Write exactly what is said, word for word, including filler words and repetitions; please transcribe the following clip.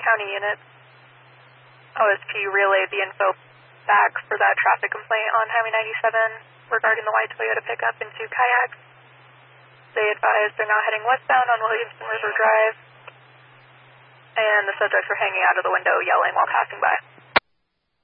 county units. O S P relayed the info back for that traffic complaint on Highway ninety-seven regarding the white Toyota pickup and two kayaks. They advised they're now heading westbound on Williamson River Drive, and the subjects were hanging out of the window yelling while passing by.